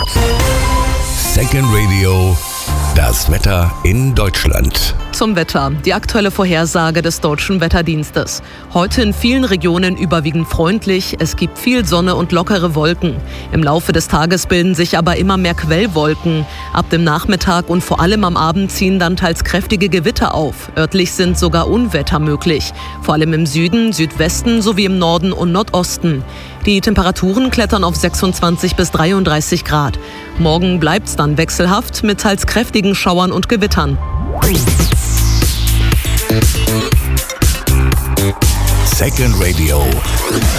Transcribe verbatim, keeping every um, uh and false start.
Second Radio, das Wetter in Deutschland. Zum Wetter. Die aktuelle Vorhersage des Deutschen Wetterdienstes. Heute in vielen Regionen überwiegend freundlich. Es gibt viel Sonne und lockere Wolken. Im Laufe des Tages bilden sich aber immer mehr Quellwolken. Ab dem Nachmittag und vor allem am Abend ziehen dann teils kräftige Gewitter auf. Örtlich sind sogar Unwetter möglich. Vor allem im Süden, Südwesten sowie im Norden und Nordosten. Die Temperaturen klettern auf sechsundzwanzig bis dreiunddreißig Grad. Morgen bleibt's dann wechselhaft mit teils kräftigen Schauern und Gewittern. Second Radio.